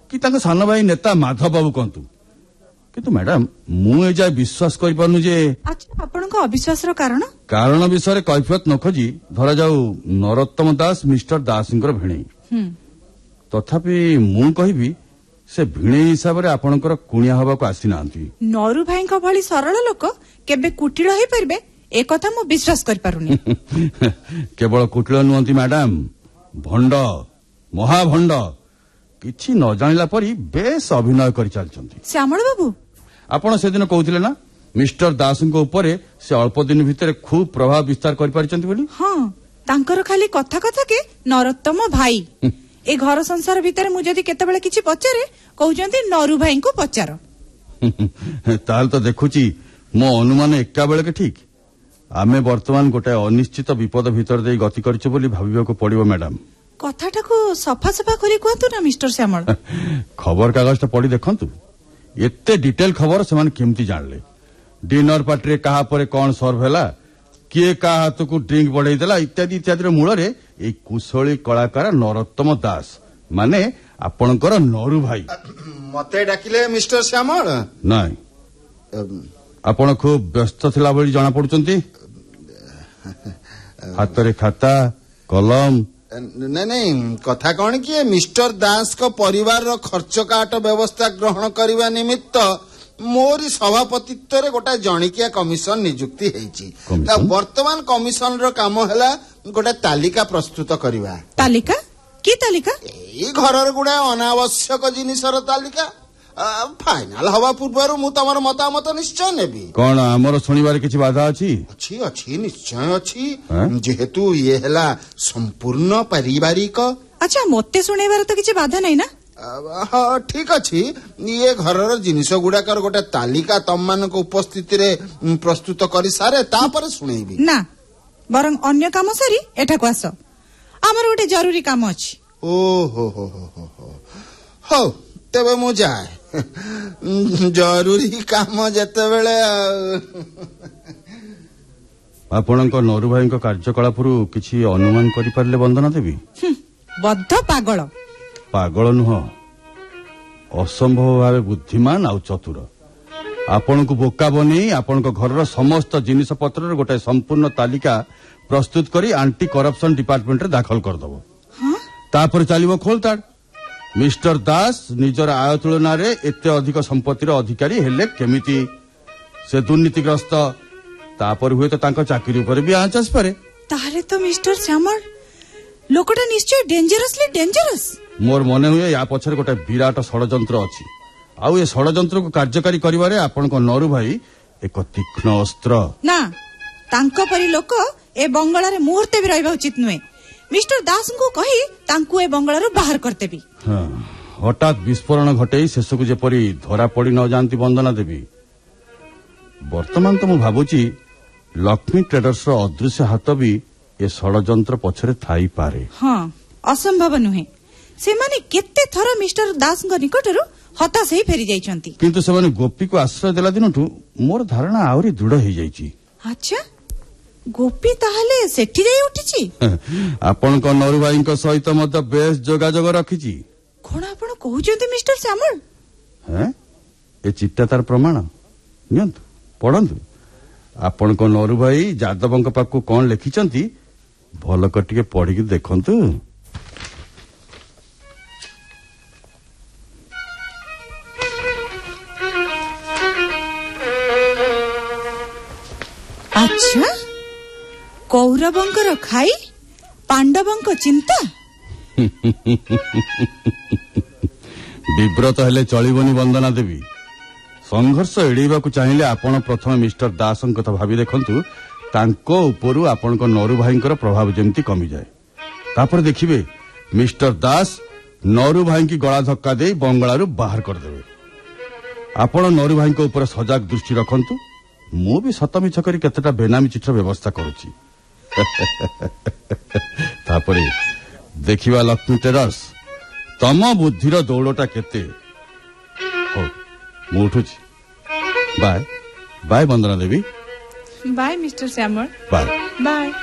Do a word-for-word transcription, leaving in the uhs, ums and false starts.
कि तांको सानो भाई नेता माधव बाबू कहतु किंतु मैडम मु ए जाय विश्वास करि पानु जे अच्छा आपनका अविश्वास रो कारण कारण विषय कैफियत न खोजी धरा जाऊ नरोत्तम दास मिस्टर दासंकर भिणेई तथापि मु कहबी से भिणेई हिसाब रे आपनकर कुणिया हबा को आसी नांती नरू भाई को भली सरल लोक केबे कुटिल होई परबे ए कथा मु विश्वास करि पारुनी केवल कुटिल नुहंती मैडम भंड महाभंड किछि न जानिला परी बेस अभिनय करि चलचंती श्यामल बाबू आपण से दिन कहउथिले ना मिस्टर दासंक ऊपर से अल्प दिन भितर खूब प्रभाव विस्तार करि पारिचंती बोली हां तांकर खाली कथा कथा के नरोत्तम भाई ए घर संसार भितर मु जदी केतेबेले किछि पचारे कहउचंती नरू भाई को पचार ताल तो देखुची मो अनुमान एका बेले के ठीक आमे वर्तमान गोटे अनिश्चित विपद भितर दे गति करछु बोली भाबिबा को पड़िबो मैडम कथाटा को सफा सफा करी कहतु ना मिस्टर श्यामल खबर कागज पढ़ी देखंतु एते डिटेल खबर से माने केमती जानले डिनर पार्टी रे कहा परे कोन सर्व हैला किए का हाथ को ड्रिंक बढ़ाई देला इत्यादि इत्यादि मूल रे ए कुशली कलाकार नरोत्तम दास माने आपणकर नरू भाई मते डाकिले मिस्टर श्यामल नाही आपण खूब व्यस्त थिला बोली जाना पड़ुचंती हाथ रे खाता कलम नहीं नहीं कथा कौन कि मिस्टर दास को परिवार रो खर्च काट व्यवस्था ग्रहण करने निमित्त मोरी सभापतित्व रे गोटा जणिकिया कमिशन नियुक्ति हेची वर्तमान कमिशन रो काम हैला गोटा तालिका प्रस्तुत करवा तालिका की तालिका ए घर गुडा अनावश्यक जिनिसर तालिका फाइनल हवा पूर्व मु तमर मतामत निश्चय नेबी कौन हमर सुनिबार किछि बाधा अछि अछि अछि निश्चय अछि जेहेतु ये हैला संपूर्ण पारिवारिक अच्छा मते सुनेबार तो किछि बाधा नै ना हाँ ठीक अच्छी ये घर जिनिस गुड़ाकर गोटे तालिका तम मान उपस्थिति रे प्रस्तुत कर सारे तापर सुनेबी ना बरं अन्य काम सारी एठा को आस हमर गोटे जरूरी काम अछि ओ हो हो हो हो हो तबे मु जाए जरूरी काम जते बेले आपणक नरू भाई कार्यकलापरू किछि अनुमान करि परले वंदना देवी बद्ध पागल पागल नुह असंभव भाव बुद्धिमान आउ चतुर आपण को बोका बनी आपण घर समस्त जिनिस पत्र गोटे संपूर्ण तालिका प्रस्तुत करी आंटी करप्शन डिपार्टमेंट रे दाखल करदबो तापर चलिबो खोलताड़ मिस्टर दास निजर आय तुलना रे एते अधिक संपत्तिर अधिकारी हेले केमिति से दुर्नीतिग्रस्त तापर हुए तो तांको चाकरी ऊपर भी आंच आस पारे ताले तो मिस्टर श्यामल लोकटा निश्चय डेंजरसली डेंजरस मोर मने हुए या पछरे गोटे विराट षडयंत्र अछि आउ ए षडयंत्र को कार्यकारी करिवारे आपण को नरू भाई एक तीक्ष्ण अस्त्र ना तांको परि लोक ए बंगला रे मुहूर्ते भी रहबा उचित नुए मिस्टर दास को कही तांको ए बंगला रो बाहर करते भी हां हठात विस्फोरण घटे शेष को जेपरी धरा पड़ी न जानती वंदना देवी वर्तमान तो मु भाबुची लक्ष्मी ट्रेडर्स रो अदृश्य हाथ भी ए षडयंत्र पछरे थाई पारे हां असंभव नुहे से माने केते थरो मिस्टर दास को निकटरो हताश ही फेरी जाइछंती किंतु से माने गोपी को आश्रय देला दिनठू मोर धारणा आउरी दृढ़ ही जाइची अच्छा गोपी ताहले सेठी जाई उठिची आपण को नरू भाई को सहित मत बेस जोगाजोग रखिची कोन आपण कहउचंती मिस्टर श्यामल हैं ए चिट्टा तार प्रमाण नियंतु पढंतु आपण को नरू भाई जादवंक पाकू कोन लिखिचंती भल कटिके पढी के देखंतु अच्छा कौरवंकर खाई पांडवंक चिंता विव्रत हेले चलिबनी वंदना देवी संघर्ष एड़ेबा को चाहिए आपण प्रथम मिस्टर दास कथा भावी देखंतु तांको उपरु आपण को नरू भाईंकर प्रभाव जेमती कमी जाए तापर देखिबे मिस्टर दास नरू भाई की गला धक्का दे बंगलारू बाहर कर देबे आपण नरू भाई को ऊपर सजग दृष्टि रखंतु मु भी सत मिछ करी केतेटा बेनामी चिठर व्यवस्था करूची तापरे देखिबा लक्ष्मी ट्रेडर्स तम बुद्धिर दौड़टा केते हो मु उठुची बाय बाय वंदना देवी bye mister Shyamal bye bye